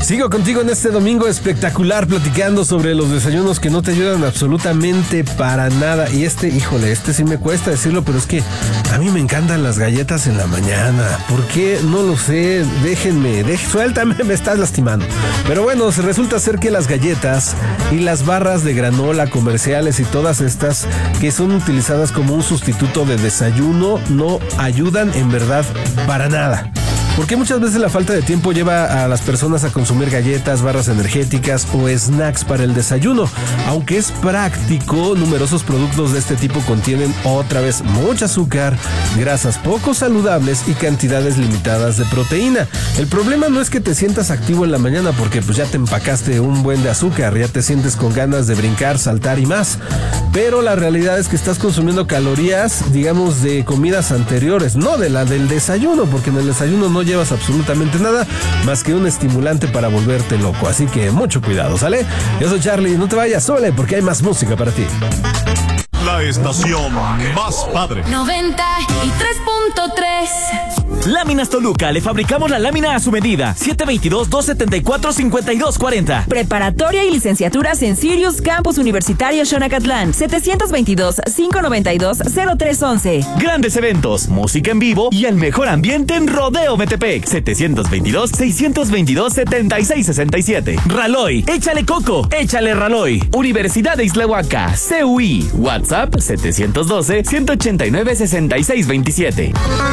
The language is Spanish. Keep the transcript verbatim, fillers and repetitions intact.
Sigo contigo en este domingo espectacular platicando sobre los desayunos que no te ayudan absolutamente para nada. Y este, híjole, este sí me cuesta decirlo, pero es que a mí me encantan las galletas en la mañana. ¿Por qué? No lo sé. Déjenme, dej- suéltame, me estás lastimando. Pero bueno, se resulta ser que las galletas y las barras de granola comerciales y todas estas que son utilizadas como un sustituto de desayuno no ayudan en verdad para nada. Porque muchas veces la falta de tiempo lleva a las personas a consumir galletas, barras energéticas o snacks para el desayuno. Aunque es práctico, numerosos productos de este tipo contienen otra vez mucho azúcar, grasas poco saludables y cantidades limitadas de proteína. El problema no es que te sientas activo en la mañana porque pues ya te empacaste un buen de azúcar, ya te sientes con ganas de brincar, saltar y más. Pero la realidad es que estás consumiendo calorías, digamos, de comidas anteriores, no de la del desayuno, porque en el desayuno no llevas absolutamente nada más que un estimulante para volverte loco. Así que mucho cuidado, ¿sale? Yo soy Charlie, no te vayas, súbele porque hay más música para ti. La estación más padre. noventa y tres punto tres. Láminas Toluca, le fabricamos la lámina a su medida. siete dos dos, dos siete cuatro, cinco dos cuatro cero. Preparatoria y licenciaturas en Sirius Campus Universitario Xonacatlán. siete dos dos, cinco nueve dos, cero tres once. Grandes eventos, música en vivo y el mejor ambiente en Rodeo Metepec. siete dos dos, seis dos dos, siete seis seis siete. Raloy, échale coco, échale Raloy. Universidad de Islahuaca, C U I. WhatsApp siete uno dos, uno ocho nueve, seis seis dos siete.